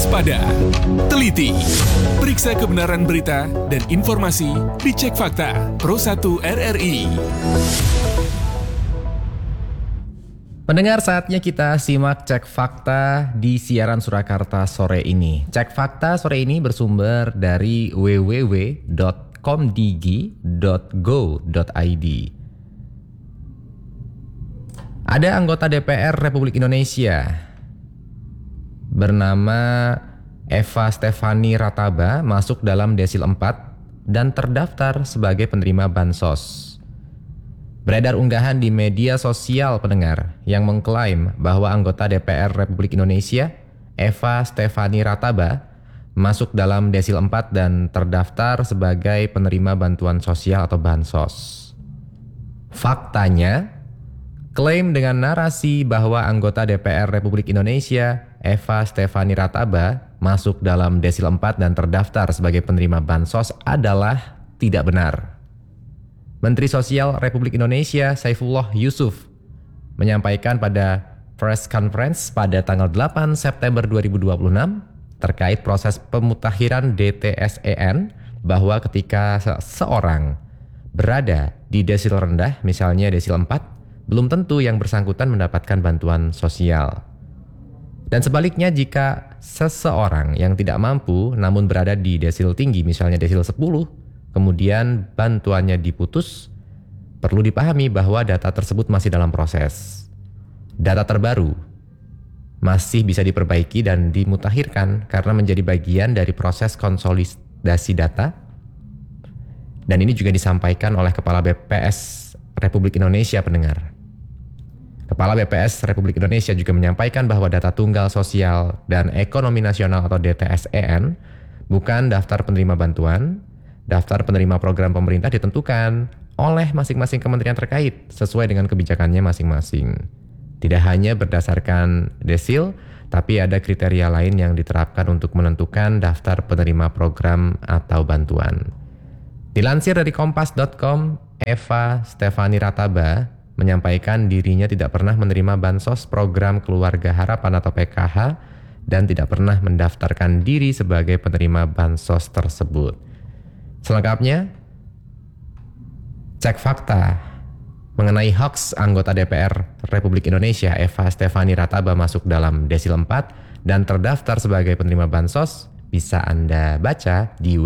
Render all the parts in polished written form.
waspada, teliti, periksa kebenaran berita dan informasi di Cek Fakta Pro 1 RRI. Pendengar, saatnya kita simak Cek Fakta di siaran Surakarta sore ini. Cek Fakta sore ini bersumber dari www.komdigi.go.id. Ada anggota DPR Republik Indonesia bernama Eva Stefani Rataba masuk dalam desil 4 dan terdaftar sebagai penerima bansos. Beredar unggahan di media sosial, pendengar, yang mengklaim bahwa anggota DPR Republik Indonesia Eva Stefani Rataba masuk dalam desil 4 dan terdaftar sebagai penerima bantuan sosial atau bansos. Faktanya, klaim dengan narasi bahwa anggota DPR Republik Indonesia Eva Stefani Rataba masuk dalam desil 4 dan terdaftar sebagai penerima bansos adalah tidak benar. Menteri Sosial Republik Indonesia Saifullah Yusuf menyampaikan pada press conference pada tanggal 8 September 2026 terkait proses pemutakhiran DTSEN bahwa ketika seorang berada di desil rendah, misalnya desil 4, belum tentu yang bersangkutan mendapatkan bantuan sosial. Dan sebaliknya, jika seseorang yang tidak mampu namun berada di desil tinggi, misalnya desil 10, kemudian bantuannya diputus, perlu dipahami bahwa data tersebut masih dalam proses. Data terbaru masih bisa diperbaiki dan dimutakhirkan karena menjadi bagian dari proses konsolidasi data. Dan ini juga disampaikan oleh Kepala BPS Republik Indonesia, pendengar. Kepala BPS Republik Indonesia juga menyampaikan bahwa data tunggal sosial dan ekonomi nasional atau DTSEN bukan daftar penerima bantuan. Daftar penerima program pemerintah ditentukan oleh masing-masing kementerian terkait sesuai dengan kebijakannya masing-masing. Tidak hanya berdasarkan desil, tapi ada kriteria lain yang diterapkan untuk menentukan daftar penerima program atau bantuan. Dilansir dari kompas.com, Eva Stefani Rataba menyampaikan dirinya tidak pernah menerima bansos program Keluarga Harapan atau PKH dan tidak pernah mendaftarkan diri sebagai penerima bansos tersebut. Selengkapnya, Cek Fakta mengenai hoaks anggota DPR Republik Indonesia Eva Stefani Rataba masuk dalam desil 4 dan terdaftar sebagai penerima bansos bisa Anda baca di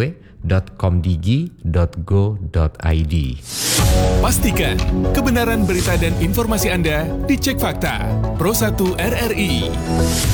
www.komdigi.go.id. Pastikan kebenaran berita dan informasi Anda di Cek Fakta Pro 1 RRI.